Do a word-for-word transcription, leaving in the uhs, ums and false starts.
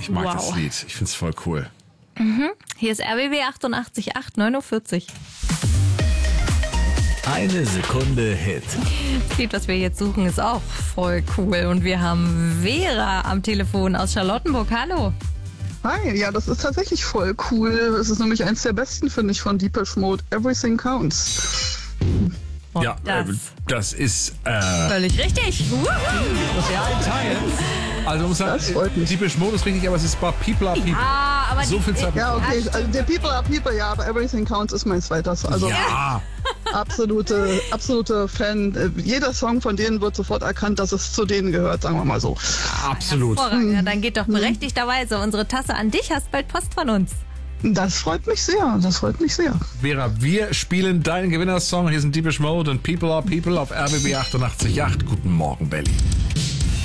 Ich mag Wow. das Lied. Ich finde es voll cool. Mhm. Hier ist R B B achtundachtzig Komma acht, neun Uhr vierzig. Eine Sekunde Hit. Das Lied, was wir jetzt suchen, ist auch voll cool. Und wir haben Vera am Telefon aus Charlottenburg. Hallo. Hi, ja, das ist tatsächlich voll cool. Es ist nämlich eins der besten, finde ich, von Depeche Mode. Everything Counts. Und ja, das äh, das ist äh, völlig richtig. Wuhu. ja, in Teilen. Also man muss sagen, Das freut mich. Depeche Mode ist richtig, aber es ist bei People are People. Ah, aber So die, viel Zeit. Ja, okay, Ja, also der People are People, ja, aber Everything Counts ist mein zweiter. Also Ja, absolute, absolute Fan. Äh, Jeder Song von denen wird sofort erkannt, dass es zu denen gehört, sagen wir mal so. absolut. hervorragend. Ja, dann geht doch berechtigterweise unsere Tasse an dich. Hast bald Post von uns. Das freut mich sehr, das freut mich sehr. Vera, wir spielen deinen Gewinnersong. Hier sind Depeche Mode und People are People auf R B B achtundachtzig Komma acht. Guten Morgen, Berlin.